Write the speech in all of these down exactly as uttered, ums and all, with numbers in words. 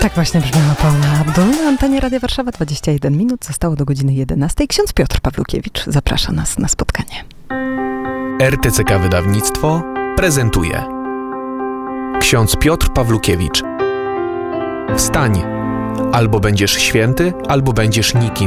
Tak właśnie brzmiała Paula Abdul na antenie Radia Warszawa. dwadzieścia jeden minut, zostało do godziny jedenastej. Ksiądz Piotr Pawlukiewicz zaprasza nas na spotkanie. R T C K Wydawnictwo prezentuje Ksiądz Piotr Pawlukiewicz. Wstań, albo będziesz święty, albo będziesz nikim.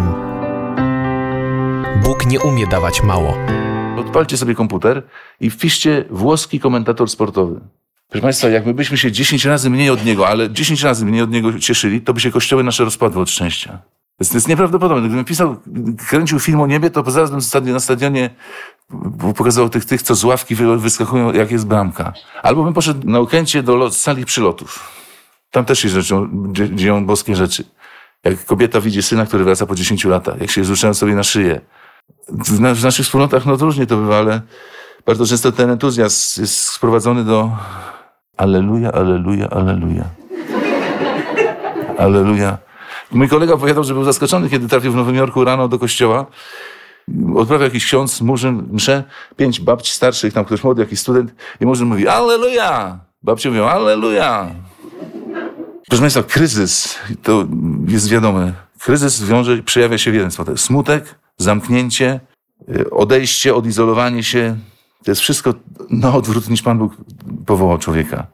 Bóg nie umie dawać mało. Odpalcie sobie komputer i wpiszcie włoski komentator sportowy. Proszę Państwa, jak my byśmy się dziesięć razy mniej od niego, ale dziesięć razy mniej od niego cieszyli, to by się kościoły nasze rozpadły od szczęścia. To jest, to jest nieprawdopodobne. Gdybym pisał, kręcił film o niebie, to zaraz bym na stadionie pokazał tych, tych, co z ławki wyskakują, jak jest bramka. Albo bym poszedł na Okęcie do sali przylotów. Tam też się rzeczą, dzieją boskie rzeczy. Jak kobieta widzi syna, który wraca po dziesięciu latach, jak się zruszają sobie na szyję. W, na, w naszych wspólnotach no to różnie to bywa, ale bardzo często ten entuzjazm jest sprowadzony do Alleluja, alleluja, alleluja. Alleluja. Mój kolega opowiadał, że był zaskoczony, kiedy trafił w Nowym Jorku rano do kościoła. Odprawiał jakiś ksiądz, murzyn, mszę, pięć babci starszych, tam ktoś młody, jakiś student i murzyn mówi Alleluja! Babcie mówią Alleluja! Proszę Państwa, kryzys, to jest wiadome. Kryzys wiąże, przejawia się w jeden sposób. Smutek, zamknięcie, odejście, odizolowanie się. To jest wszystko na odwrót, niż Pan Bóg powołał człowieka.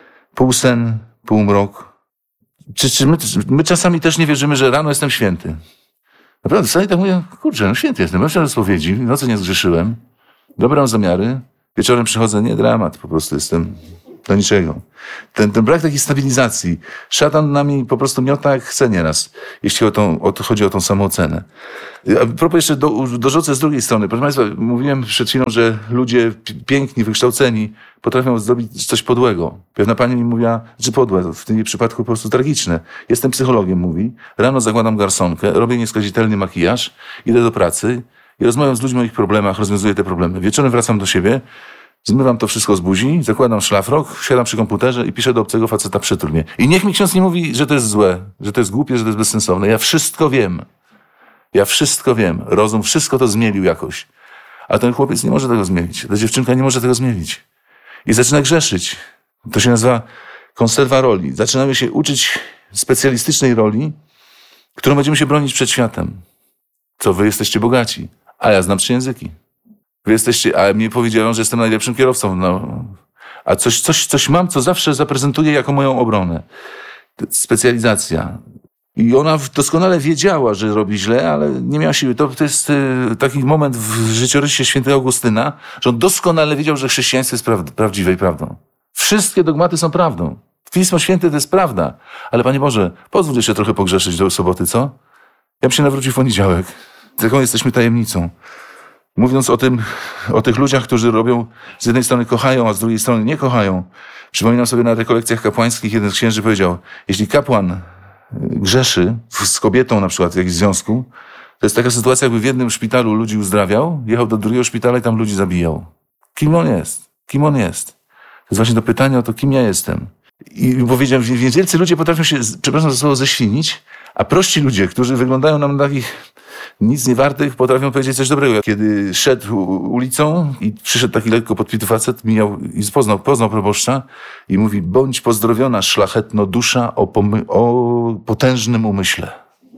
Półsen, półmrok. Czy, czy my, my czasami też nie wierzymy, że rano jestem święty? Naprawdę, wcale tak mówię, kurczę, no święty jestem. Mam spowiedzi, w nocy nie zgrzeszyłem. Dobre mam zamiary. Wieczorem przychodzę, nie dramat, po prostu jestem do niczego. Ten, ten brak takiej stabilizacji. Szatan nami po prostu miota jak chce nieraz, jeśli o tą, o to chodzi o tą samoocenę. A propos jeszcze do, dorzucę z drugiej strony. Proszę Państwa, mówiłem przed chwilą, że ludzie piękni, wykształceni potrafią zrobić coś podłego. Pewna pani mi mówiła, że podłe, w tym przypadku po prostu tragiczne. Jestem psychologiem, mówi. Rano zakładam garsonkę, robię nieskazitelny makijaż, idę do pracy i rozmawiam z ludźmi o ich problemach, rozwiązuję te problemy. Wieczorem wracam do siebie, zmywam to wszystko z buzi, zakładam szlafrok, siadam przy komputerze i piszę do obcego faceta przytul mnie. I niech mi ksiądz nie mówi, że to jest złe, że to jest głupie, że to jest bezsensowne. Ja wszystko wiem. Ja wszystko wiem. Rozum wszystko to zmielił jakoś. A ten chłopiec nie może tego zmielić. Ta dziewczynka nie może tego zmielić. I zaczyna grzeszyć. To się nazywa konserwa roli. Zaczynamy się uczyć specjalistycznej roli, którą będziemy się bronić przed światem. Co, wy jesteście bogaci, a ja znam trzy języki. Wy jesteście, a mnie powiedziano, że jestem najlepszym kierowcą. No. A coś, coś, coś mam, co zawsze zaprezentuję jako moją obronę. Specjalizacja. I ona doskonale wiedziała, że robi źle, ale nie miała siły. To, to jest y, taki moment w życiorysie świętego Augustyna, że on doskonale wiedział, że chrześcijaństwo jest pra- prawdziwe i prawdą. Wszystkie dogmaty są prawdą. Pismo Święte to jest prawda. Ale Panie Boże, pozwól jeszcze trochę pogrzeszyć do soboty, co? Ja bym się nawrócił w poniedziałek. Taką jesteśmy tajemnicą. Mówiąc o tym, o tych ludziach, którzy robią, z jednej strony kochają, a z drugiej strony nie kochają. Przypominam sobie na rekolekcjach kapłańskich, jeden z księży powiedział, jeśli kapłan grzeszy z kobietą na przykład w jakimś związku, to jest taka sytuacja, jakby w jednym szpitalu ludzi uzdrawiał, jechał do drugiego szpitala i tam ludzi zabijał. Kim on jest? Kim on jest? To jest właśnie to pytanie o to, kim ja jestem. I powiedziałem, że wielcy ludzie potrafią się, przepraszam za słowo, ześwinić, a prości ludzie, którzy wyglądają nam na takich nic nie wartych, potrafią powiedzieć coś dobrego. Kiedy szedł ulicą i przyszedł taki lekko podpity facet, mijał i poznał, poznał proboszcza i mówi, bądź pozdrowiona szlachetno dusza o, pomy- o potężnym umyśle.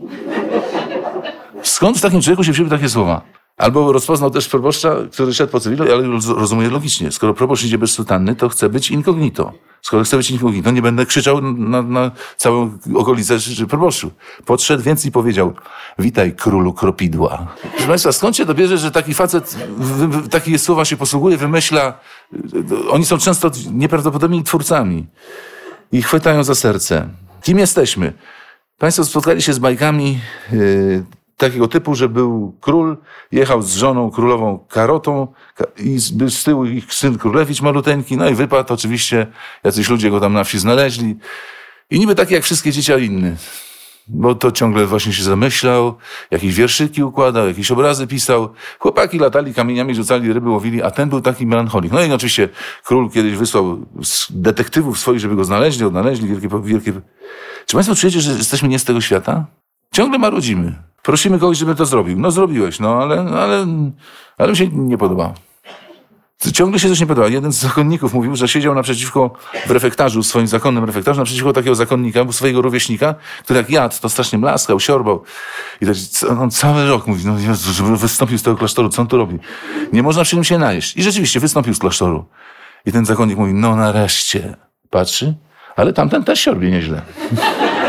Skąd w takim człowieku się wzięły takie słowa? Albo rozpoznał też proboszcza, który szedł po cywilu, ale rozumie logicznie. Skoro proboszcz idzie bez sutanny, to chce być incognito. Skoro chce być incognito, nie będę krzyczał na, na całą okolicę czy proboszczu. Podszedł więc i powiedział, witaj królu kropidła. Proszę Państwa, skąd się to bierze, że taki facet w, w, takie słowa się posługuje, wymyśla. Oni są często nieprawdopodobnymi twórcami i chwytają za serce. Kim jesteśmy? Państwo spotkali się z bajkami yy, takiego typu, że był król, jechał z żoną królową karotą i z tyłu ich syn królewicz maluteńki, no i wypadł oczywiście, jacyś ludzie go tam na wsi znaleźli i niby taki jak wszystkie dzieci inny, bo to ciągle właśnie się zamyślał, jakieś wierszyki układał, jakieś obrazy pisał, chłopaki latali kamieniami, rzucali ryby, łowili, a ten był taki melancholik. No i oczywiście król kiedyś wysłał detektywów swoich, żeby go znaleźli, odnaleźli, wielkie, wielkie... Czy Państwo czujecie, że jesteśmy nie z tego świata? Ciągle marudzimy. Prosimy kogoś, żeby to zrobił. No zrobiłeś, no ale, ale, ale mi się nie podobało. Ciągle się coś nie podoba. Jeden z zakonników mówił, że siedział naprzeciwko w refektarzu, w swoim zakonnym refektarzu, naprzeciwko takiego zakonnika, swojego rówieśnika, który jak jadł, to strasznie mlaskał, siorbał. I tak, on cały rok mówi, no Jezu, żeby wystąpił z tego klasztoru, co on tu robi? Nie można przy nim się najeść. I rzeczywiście wystąpił z klasztoru. I ten zakonnik mówi, no nareszcie. Patrzy, ale tamten też siorbie nieźle.